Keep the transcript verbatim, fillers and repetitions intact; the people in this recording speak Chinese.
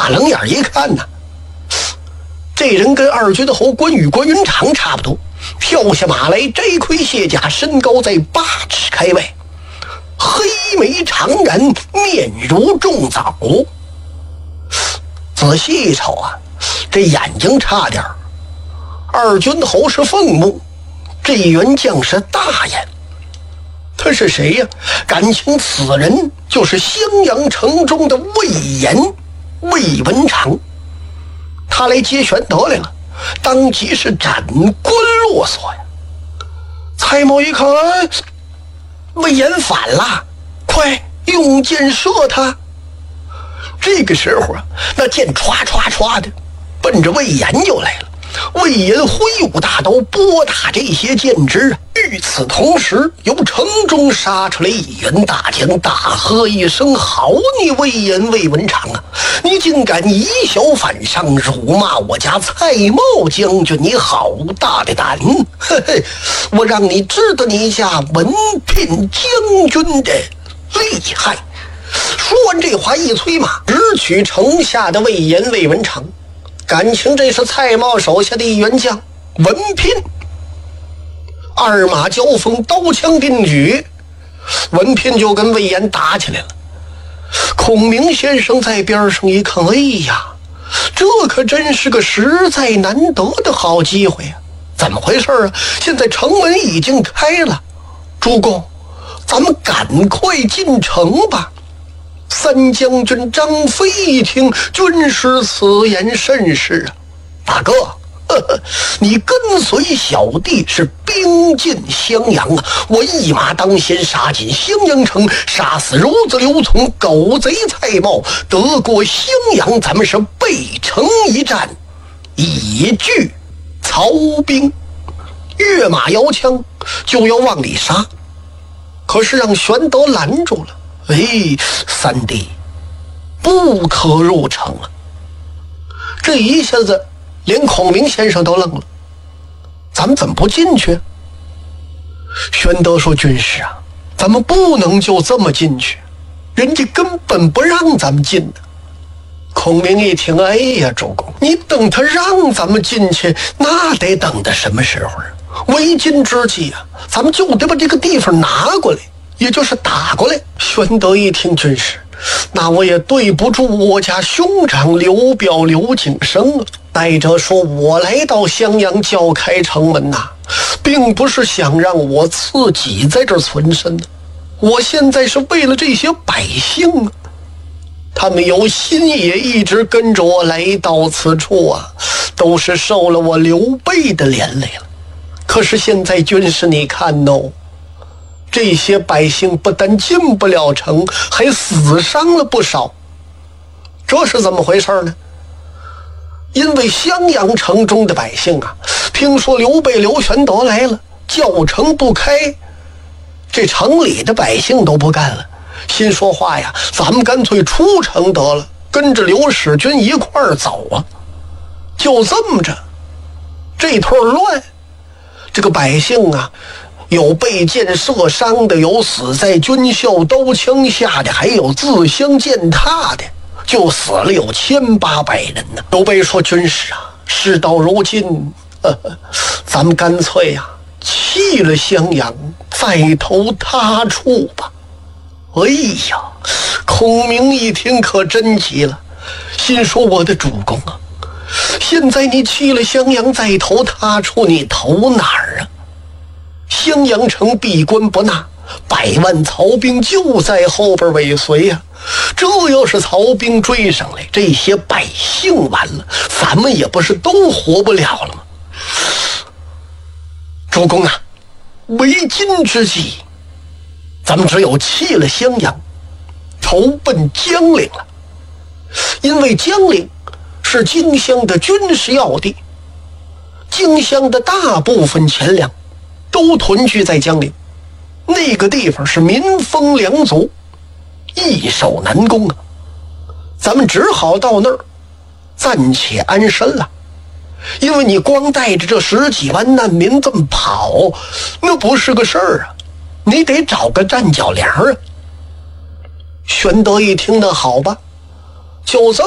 打冷眼一看呢，这人跟二军侯关羽关云长差不多，跳下马来，摘盔卸甲，身高在八尺开外，黑眉长髯，面如重枣。仔细一瞅啊，这眼睛差点儿。二军侯是凤目，这员将是大眼。他是谁呀？感情此人就是襄阳城中的魏延，魏文长。他来接玄德来了，当即是斩关落锁呀。蔡瑁一看，哎，魏延反了，快用箭射他。这个时候啊，那箭歘歘歘的奔着魏延就来了。魏延挥舞大刀拨打这些箭支啊。与此同时，由城中杀出来一员大将，大喝一声：“好你魏延魏文长啊！你竟敢以小反上，辱骂我家蔡瑁将军，你好大的胆！嘿嘿，我让你知道你家文聘将军的厉害！”说完这话一催马，直取城下的魏延魏文长。感情这是蔡瑁手下的一员将文聘。二马交锋，刀枪并举，文聘就跟魏延打起来了。孔明先生在边上一看，哎呀，这可真是个实在难得的好机会啊！怎么回事啊？现在城门已经开了，主公，咱们赶快进城吧。三将军张飞一听，军师此言甚是啊！大哥，呵呵，你跟随小弟是兵进襄阳啊！我一马当先杀进襄阳城，杀死孺子刘琮、狗贼蔡瑁，得过襄阳，咱们是背城一战，以拒曹兵。跃马摇枪就要往里杀，可是让玄德拦住了。哎，三弟，不可入城啊！这一下子连孔明先生都愣了，咱们怎么不进去？玄德说：“军师啊，咱们不能就这么进去，人家根本不让咱们进的。”孔明一听，哎呀，主公，你等他让咱们进去，那得等到什么时候啊？为今之计啊，咱们就得把这个地方拿过来，也就是打过来。玄德一听，军师，那我也对不住我家兄长刘表刘景升啊。再者说，我来到襄阳叫开城门呐、啊，并不是想让我自己在这儿存身的，我现在是为了这些百姓啊，他们有心也一直跟着我来到此处啊，都是受了我刘备的连累了。可是现在军师你看哦，这些百姓不但进不了城，还死伤了不少。这是怎么回事呢？因为襄阳城中的百姓啊，听说刘备刘玄德来了，叫城不开，这城里的百姓都不干了，心说话呀，咱们干脆出城得了，跟着刘使君一块儿走啊。就这么着，这团乱，这个百姓啊，有被箭射伤的，有死在军校刀枪下的，还有自相践踏的，就死了有千八百人呢。刘备说：“军师啊，事到如今，呵呵，咱们干脆呀、啊，弃了襄阳，再投他处吧。”哎呀，孔明一听可真急了，心说：“我的主公啊，现在你弃了襄阳，再投他处，你投哪儿啊？襄阳城闭关不纳，百万曹兵就在后边尾随呀、啊。这要是曹兵追上来，这些百姓完了，咱们也不是都活不了了吗？主公啊，为今之计，咱们只有弃了襄阳，投奔江陵了。因为江陵是荆襄的军事要地，荆襄的大部分钱粮都屯聚在江陵，那个地方是民丰粮足，易守难攻啊。咱们只好到那儿暂且安身了。因为你光带着这十几万难民这么跑，那不是个事儿啊，你得找个站脚梁啊。玄德一听，那好吧，就这么